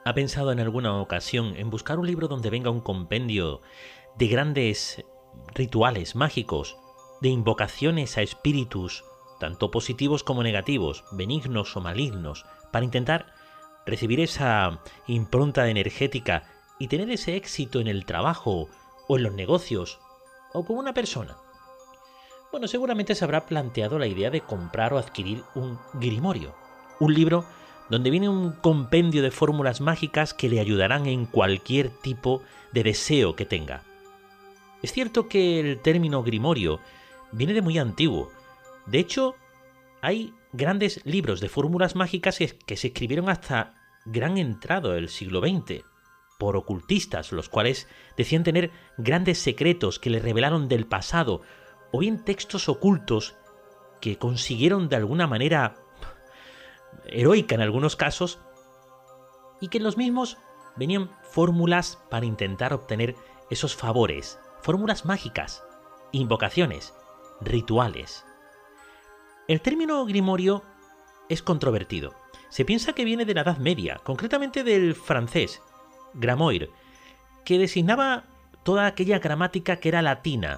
¿Ha pensado en alguna ocasión en buscar un libro donde venga un compendio de grandes rituales mágicos, de invocaciones a espíritus, tanto positivos como negativos, benignos o malignos, para intentar recibir esa impronta energética y tener ese éxito en el trabajo o en los negocios o con una persona? Bueno, seguramente se habrá planteado la idea de comprar o adquirir un grimorio, un libro donde viene un compendio de fórmulas mágicas que le ayudarán en cualquier tipo de deseo que tenga. Es cierto que el término grimorio viene de muy antiguo. De hecho, hay grandes libros de fórmulas mágicas que se escribieron hasta gran entrado del siglo XX por ocultistas, los cuales decían tener grandes secretos que le revelaron del pasado, o bien textos ocultos que consiguieron de alguna manera heroica en algunos casos, y que en los mismos venían fórmulas para intentar obtener esos favores, fórmulas mágicas, invocaciones, rituales. El término grimorio es controvertido. Se piensa que viene de la Edad Media, concretamente del francés, gramoire, que designaba toda aquella gramática que era latina.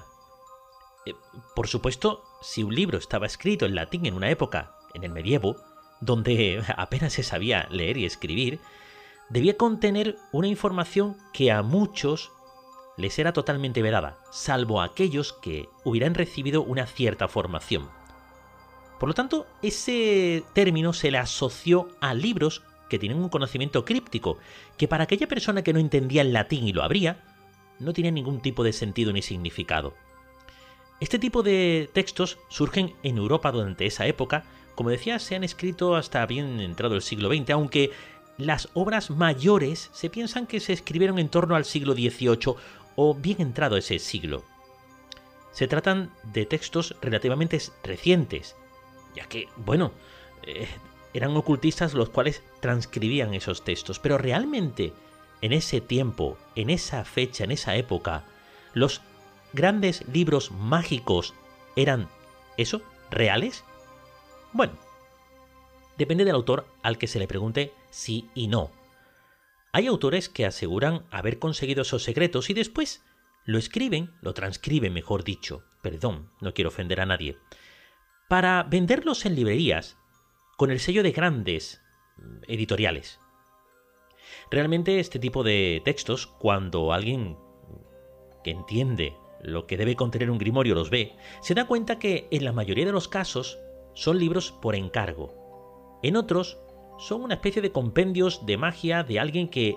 Por supuesto, si un libro estaba escrito en latín en una época, en el medievo, donde apenas se sabía leer y escribir, debía contener una información que a muchos les era totalmente vedada, salvo a aquellos que hubieran recibido una cierta formación. Por lo tanto, ese término se le asoció a libros que tienen un conocimiento críptico, que para aquella persona que no entendía el latín y lo abría, no tenía ningún tipo de sentido ni significado. Este tipo de textos surgen en Europa durante esa época. Como decía, se han escrito hasta bien entrado el siglo XX, aunque las obras mayores se piensan que se escribieron en torno al siglo XVIII o bien entrado ese siglo. Se tratan de textos relativamente recientes, ya que, bueno, eran ocultistas los cuales transcribían esos textos, pero realmente en ese tiempo, en esa fecha, en esa época, los grandes libros mágicos eran, ¿eso?, reales. Bueno, depende del autor al que se le pregunte sí y no. Hay autores que aseguran haber conseguido esos secretos y después lo escriben, lo transcriben, mejor dicho, perdón, no quiero ofender a nadie, para venderlos en librerías con el sello de grandes editoriales. Realmente este tipo de textos, cuando alguien que entiende lo que debe contener un grimorio los ve, se da cuenta que en la mayoría de los casos son libros por encargo. En otros son una especie de compendios de magia de alguien que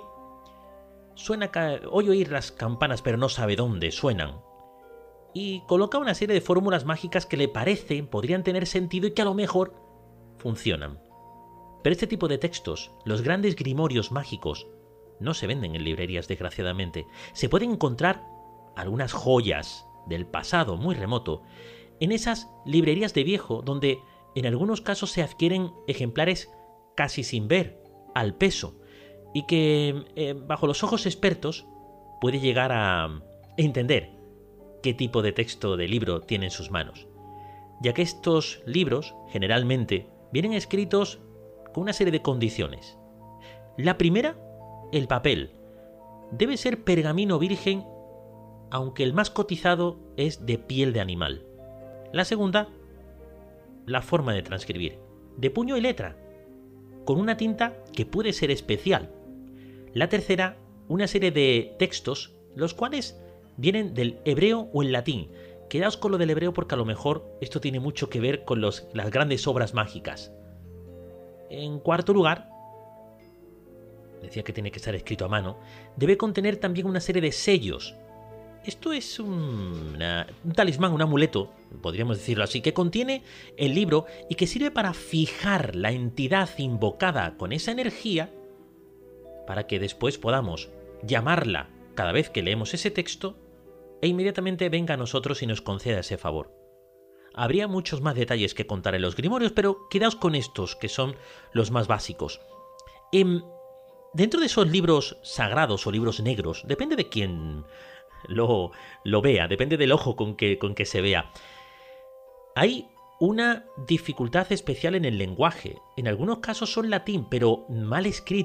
oye oír las campanas pero no sabe dónde suenan, y coloca una serie de fórmulas mágicas que le parecen podrían tener sentido y que a lo mejor funcionan. Pero este tipo de textos, los grandes grimorios mágicos, no se venden en librerías, desgraciadamente. Se pueden encontrar algunas joyas del pasado muy remoto en esas librerías de viejo, donde en algunos casos se adquieren ejemplares casi sin ver, al peso, y que bajo los ojos expertos puede llegar a entender qué tipo de texto de libro tiene en sus manos, ya que estos libros generalmente vienen escritos con una serie de condiciones. La primera, el papel. Debe ser pergamino virgen, aunque el más cotizado es de piel de animal. La segunda, la forma de transcribir, de puño y letra, con una tinta que puede ser especial. La tercera, una serie de textos, los cuales vienen del hebreo o el latín. Quedaos con lo del hebreo porque a lo mejor esto tiene mucho que ver con las grandes obras mágicas. En cuarto lugar, decía que tiene que estar escrito a mano, debe contener también una serie de sellos. Esto es un talismán, un amuleto, podríamos decirlo así, que contiene el libro y que sirve para fijar la entidad invocada con esa energía para que después podamos llamarla cada vez que leemos ese texto e inmediatamente venga a nosotros y nos conceda ese favor. Habría muchos más detalles que contar en los grimorios, pero quedaos con estos, que son los más básicos. Dentro de esos libros sagrados o libros negros, depende de quién lo vea, depende del ojo con que se vea, hay una dificultad especial en el lenguaje. En algunos casos son latín, pero mal escrito.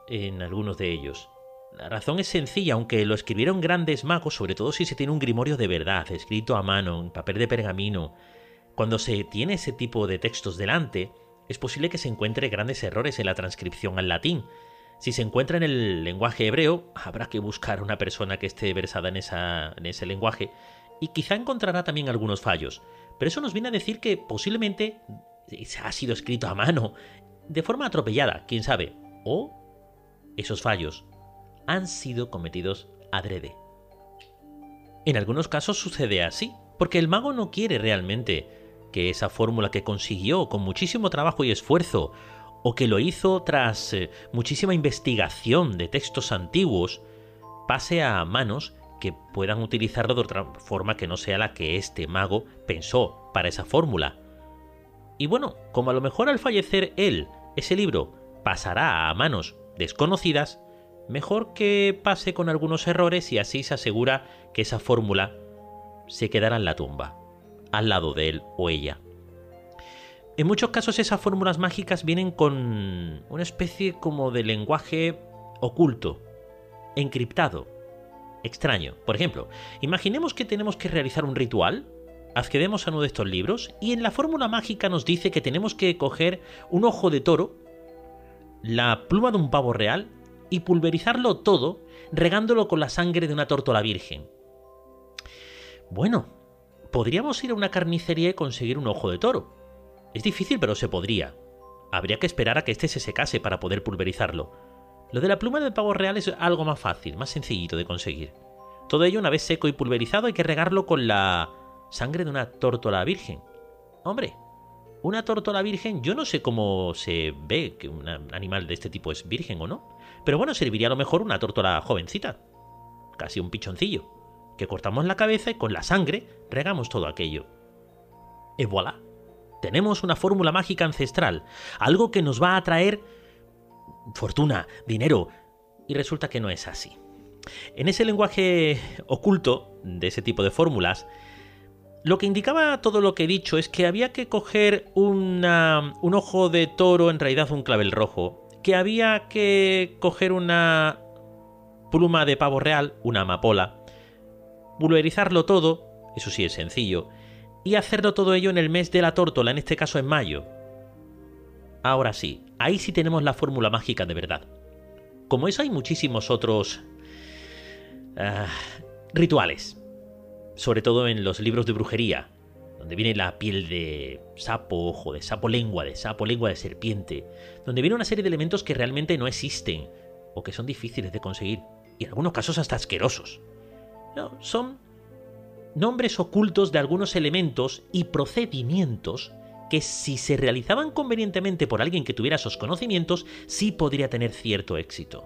en algunos de ellos. La razón es sencilla, aunque lo escribieron grandes magos, sobre todo si se tiene un grimorio de verdad, escrito a mano, en papel de pergamino. Cuando se tiene ese tipo de textos delante, es posible que se encuentre grandes errores en la transcripción al latín. Si se encuentra en el lenguaje hebreo, habrá que buscar una persona que esté versada en ese lenguaje, y quizá encontrará también algunos fallos. Pero eso nos viene a decir que posiblemente ha sido escrito a mano, de forma atropellada, quién sabe, o esos fallos han sido cometidos adrede. En algunos casos sucede así, porque el mago no quiere realmente que esa fórmula que consiguió con muchísimo trabajo y esfuerzo, o que lo hizo tras muchísima investigación de textos antiguos, pase a manos que puedan utilizarlo de otra forma que no sea la que este mago pensó para esa fórmula. Y bueno, como a lo mejor al fallecer él, ese libro pasará a manos desconocidas, mejor que pase con algunos errores y así se asegura que esa fórmula se quedará en la tumba, al lado de él o ella. En muchos casos esas fórmulas mágicas vienen con una especie como de lenguaje oculto, encriptado, extraño. Por ejemplo, imaginemos que tenemos que realizar un ritual, accedemos a uno de estos libros y en la fórmula mágica nos dice que tenemos que coger un ojo de toro, la pluma de un pavo real y pulverizarlo todo regándolo con la sangre de una tórtola virgen. Bueno, podríamos ir a una carnicería y conseguir un ojo de toro. Es difícil, pero se podría. Habría que esperar a que este se secase para poder pulverizarlo. Lo de la pluma del pavo real es algo más fácil, más sencillito de conseguir. Todo ello, una vez seco y pulverizado, hay que regarlo con la sangre de una tórtola virgen. Hombre, una tórtola virgen, yo no sé cómo se ve que un animal de este tipo es virgen o no, pero bueno, serviría a lo mejor una tórtola jovencita, casi un pichoncillo, que cortamos la cabeza y con la sangre regamos todo aquello. Y voilà, tenemos una fórmula mágica ancestral, algo que nos va a traer fortuna, dinero, y resulta que no es así. En ese lenguaje oculto de ese tipo de fórmulas, lo que indicaba todo lo que he dicho es que había que coger un ojo de toro, en realidad un clavel rojo, que había que coger una pluma de pavo real, una amapola, pulverizarlo todo, eso sí es sencillo, y hacerlo todo ello en el mes de la tórtola, en este caso en mayo. Ahora sí, ahí sí tenemos la fórmula mágica de verdad. Como eso hay muchísimos otros rituales, sobre todo en los libros de brujería, donde viene la piel de sapo, ojo de sapo, lengua de serpiente, donde viene una serie de elementos que realmente no existen o que son difíciles de conseguir y en algunos casos hasta asquerosos. No, son nombres ocultos de algunos elementos y procedimientos que si se realizaban convenientemente por alguien que tuviera esos conocimientos, sí podría tener cierto éxito.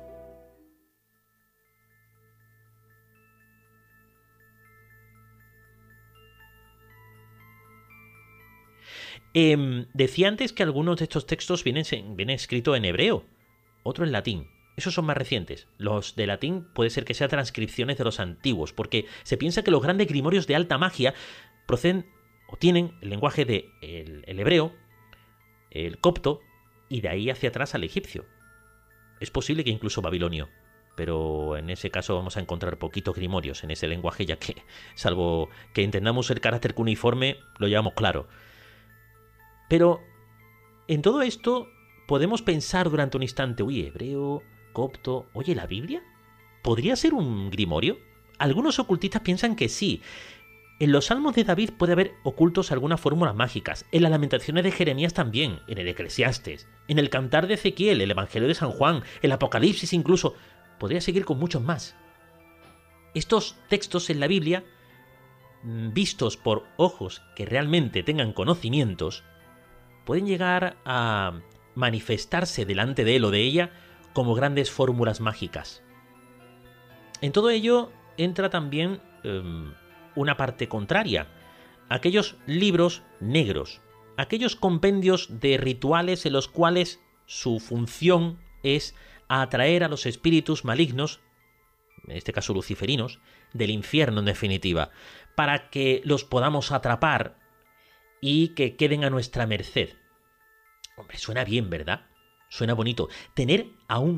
Decía antes que algunos de estos textos vienen escritos en hebreo, otro en latín. Esos son más recientes. Los de latín puede ser que sean transcripciones de los antiguos, porque se piensa que los grandes grimorios de alta magia proceden o tienen el lenguaje de el hebreo, el copto, y de ahí hacia atrás al egipcio. Es posible que incluso babilonio, pero en ese caso vamos a encontrar poquitos grimorios en ese lenguaje, ya que, salvo que entendamos el carácter cuneiforme, lo llevamos claro. Pero en todo esto podemos pensar durante un instante, uy, hebreo, copto, oye, ¿la Biblia? ¿Podría ser un grimorio? Algunos ocultistas piensan que sí. En los Salmos de David puede haber ocultos algunas fórmulas mágicas, en las Lamentaciones de Jeremías también, en el Eclesiastes, en el Cantar de Ezequiel, el Evangelio de San Juan, el Apocalipsis incluso. Podría seguir con muchos más. Estos textos en la Biblia, vistos por ojos que realmente tengan conocimientos, pueden llegar a manifestarse delante de él o de ella como grandes fórmulas mágicas. En todo ello entra también una parte contraria, aquellos libros negros, aquellos compendios de rituales en los cuales su función es atraer a los espíritus malignos, en este caso luciferinos, del infierno en definitiva, para que los podamos atrapar y que queden a nuestra merced. Hombre, suena bien, ¿verdad? Suena bonito. Tener a un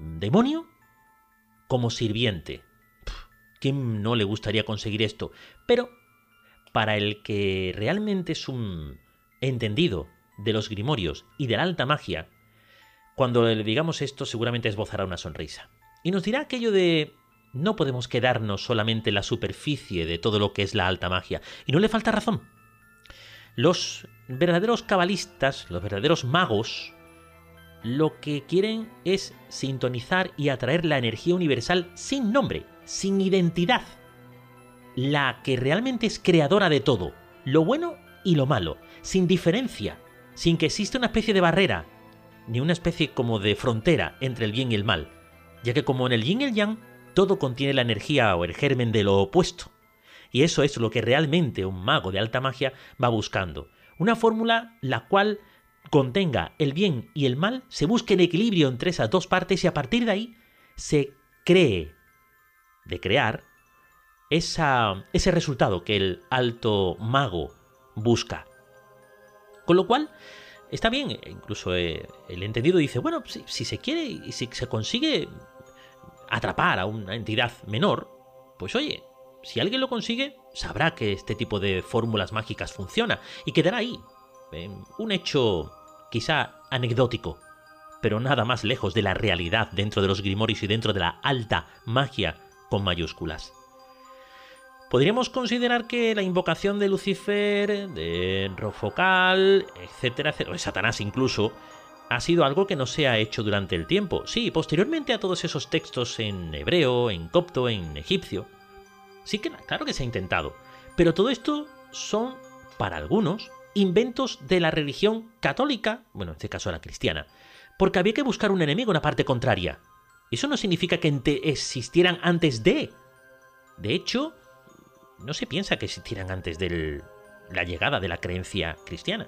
demonio como sirviente. ¿Quién no le gustaría conseguir esto? Pero para el que realmente es un entendido de los grimorios y de la alta magia, cuando le digamos esto seguramente esbozará una sonrisa. Y nos dirá aquello de: no podemos quedarnos solamente en la superficie de todo lo que es la alta magia. Y no le falta razón. Los verdaderos cabalistas, los verdaderos magos, lo que quieren es sintonizar y atraer la energía universal sin nombre, sin identidad. La que realmente es creadora de todo, lo bueno y lo malo, sin diferencia, sin que exista una especie de barrera, ni una especie como de frontera entre el bien y el mal, ya que como en el yin y el yang, todo contiene la energía o el germen de lo opuesto. Y eso es lo que realmente un mago de alta magia va buscando. Una fórmula la cual contenga el bien y el mal, se busque el equilibrio entre esas dos partes y a partir de ahí se cree, de crear, ese resultado que el alto mago busca. Con lo cual, está bien, incluso el entendido dice, bueno, si se quiere y si se consigue atrapar a una entidad menor, pues oye, si alguien lo consigue, sabrá que este tipo de fórmulas mágicas funciona y quedará ahí. Un hecho quizá anecdótico, pero nada más lejos de la realidad dentro de los grimorios y dentro de la alta magia con mayúsculas. Podríamos considerar que la invocación de Lucifer, de Rofocal, etcétera, etcétera, o de Satanás incluso, ha sido algo que no se ha hecho durante el tiempo. Sí, posteriormente a todos esos textos en hebreo, en copto, en egipcio, sí que claro que se ha intentado. Pero todo esto son, para algunos, inventos de la religión católica, bueno, en este caso la cristiana, porque había que buscar un enemigo, una parte contraria. Eso no significa que existieran antes de. De hecho, no se piensa que existieran antes de la llegada de la creencia cristiana.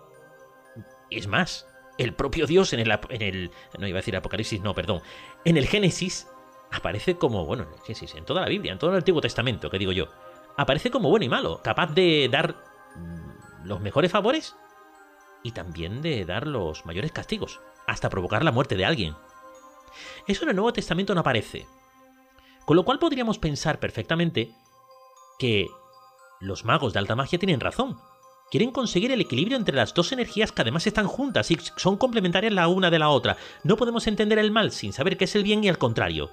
Es más, el propio Dios en el no iba a decir Apocalipsis, no, perdón, en el Génesis aparece como, bueno, en el Génesis, en toda la Biblia, en todo el Antiguo Testamento, que digo yo, aparece como bueno y malo, capaz de dar los mejores favores y también de dar los mayores castigos, hasta provocar la muerte de alguien. Eso en el Nuevo Testamento no aparece. Con lo cual podríamos pensar perfectamente que los magos de alta magia tienen razón. Quieren conseguir el equilibrio entre las dos energías que además están juntas y son complementarias la una de la otra. No podemos entender el mal sin saber qué es el bien y al contrario.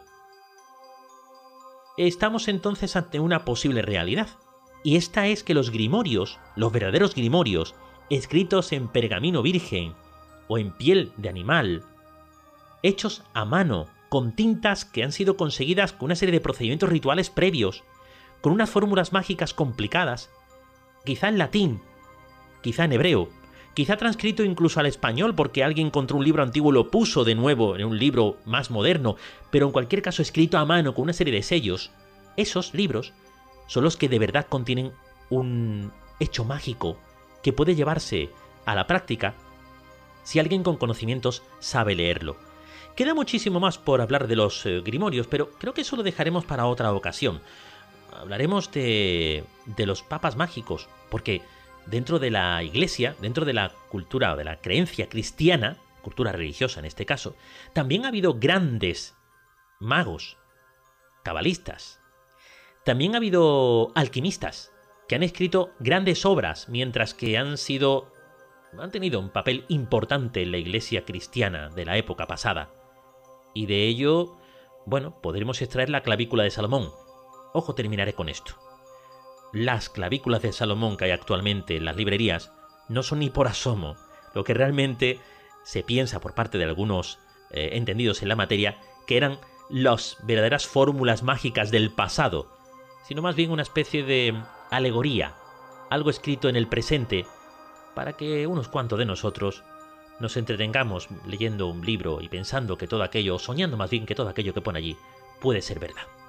Estamos entonces ante una posible realidad. Y esta es que los grimorios, los verdaderos grimorios, escritos en pergamino virgen o en piel de animal, hechos a mano, con tintas que han sido conseguidas con una serie de procedimientos rituales previos, con unas fórmulas mágicas complicadas, quizá en latín, quizá en hebreo, quizá transcrito incluso al español porque alguien encontró un libro antiguo y lo puso de nuevo en un libro más moderno, pero en cualquier caso escrito a mano con una serie de sellos. Esos libros son los que de verdad contienen un hecho mágico que puede llevarse a la práctica si alguien con conocimientos sabe leerlo. Queda muchísimo más por hablar de los grimorios, pero creo que eso lo dejaremos para otra ocasión. Hablaremos de los papas mágicos, porque dentro de la iglesia, dentro de la cultura o de la creencia cristiana, cultura religiosa en este caso, también ha habido grandes magos, cabalistas. También ha habido alquimistas que han escrito grandes obras, mientras que han tenido un papel importante en la iglesia cristiana de la época pasada. Y de ello, bueno, podremos extraer la clavícula de Salomón. Ojo, terminaré con esto. Las clavículas de Salomón que hay actualmente en las librerías no son ni por asomo lo que realmente se piensa por parte de algunos entendidos en la materia que eran las verdaderas fórmulas mágicas del pasado, sino más bien una especie de alegoría, algo escrito en el presente para que unos cuantos de nosotros nos entretengamos leyendo un libro y pensando que todo aquello, soñando más bien que todo aquello que pone allí, puede ser verdad.